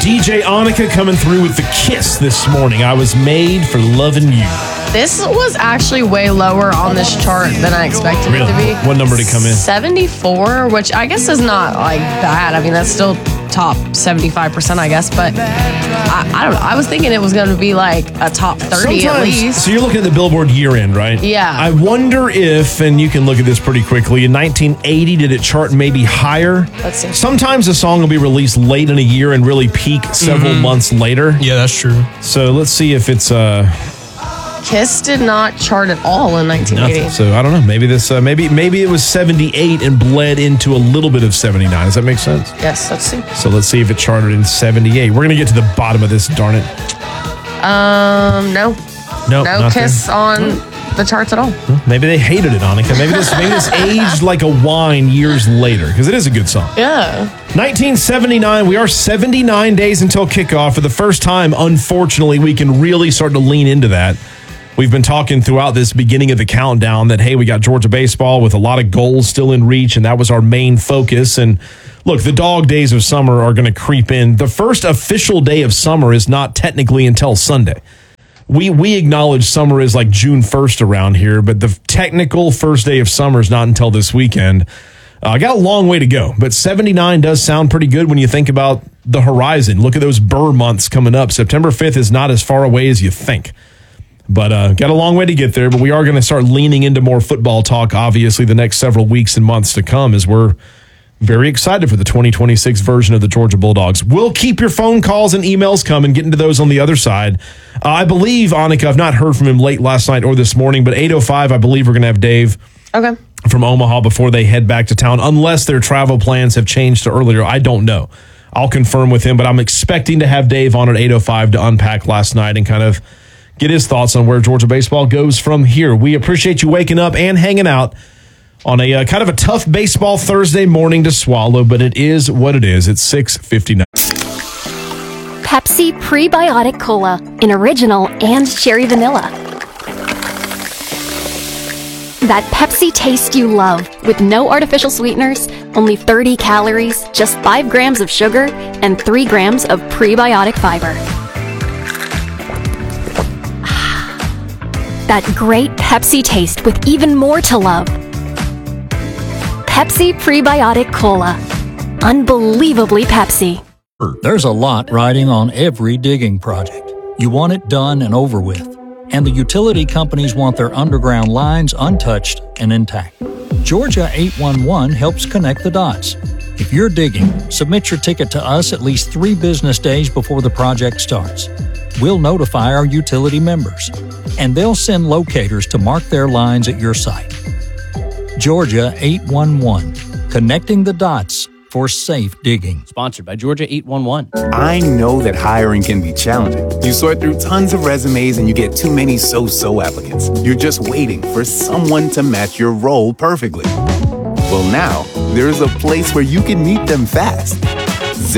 DJ Annika coming through with the kiss this morning. I was made for loving you. This was actually way lower on this chart than I expected it to be. What number did it come in? 74, which I guess is not like bad. I mean, that's still top 75%, I guess. But I don't know. I was thinking it was going to be like a top 30 at least. So you're looking at the Billboard year end, right? Yeah. I wonder if, and you can look at this pretty quickly, in 1980, did it chart maybe higher? Let's see. Sometimes a song will be released late in a year and really peak several months later. Yeah, that's true. So let's see if it's... Kiss did not chart at all in 1980. Nothing. So I don't know. Maybe this. Maybe it was 78 and bled into a little bit of 79. Does that make sense? Yes. Let's see. So let's see if it charted in 78. We're gonna get to the bottom of this. Darn it. No. No. No Kiss on the charts at all. Maybe they hated it, Annika. Maybe this aged like a wine years later because it is a good song. Yeah. 1979. We are 79 days until kickoff. For the first time, unfortunately, we can really start to lean into that. We've been talking throughout this beginning of the countdown that, hey, we got Georgia baseball with a lot of goals still in reach, and that was our main focus. And look, the dog days of summer are going to creep in. The first official day of summer is not technically until Sunday. We acknowledge summer is like June 1st around here, but the technical first day of summer is not until this weekend. I got a long way to go, but 79 does sound pretty good when you think about the horizon. Look at those Burr months coming up. September 5th is not as far away as you think. But got a long way to get there, but we are going to start leaning into more football talk, obviously, the next several weeks and months to come as we're very excited for the 2026 version of the Georgia Bulldogs. We'll keep your phone calls and emails coming, get into those on the other side. I believe, Annika, I've not heard from him late last night or this morning, but 8:05, I believe we're going to have Dave from Omaha before they head back to town, unless their travel plans have changed to earlier. I don't know. I'll confirm with him, but I'm expecting to have Dave on at 8:05 to unpack last night and kind of get his thoughts on where Georgia baseball goes from here. We appreciate you waking up and hanging out on a kind of a tough baseball Thursday morning to swallow, but it is what it is. It's 6:59. Pepsi Prebiotic Cola in original and cherry vanilla. That Pepsi taste you love with no artificial sweeteners, only 30 calories, just 5 grams of sugar, and 3 grams of prebiotic fiber. That great Pepsi taste with even more to love. Pepsi Prebiotic Cola. Unbelievably Pepsi. There's a lot riding on every digging project. You want it done and over with. And the utility companies want their underground lines untouched and intact. Georgia 811 helps connect the dots. If you're digging, submit your ticket to us at least 3 business days before the project starts. We'll notify our utility members, and they'll send locators to mark their lines at your site. Georgia 811, connecting the dots for safe digging. Sponsored by Georgia 811. I know that hiring can be challenging. You sort through tons of resumes and you get too many so-so applicants. You're just waiting for someone to match your role perfectly. Well, now, there's a place where you can meet them fast.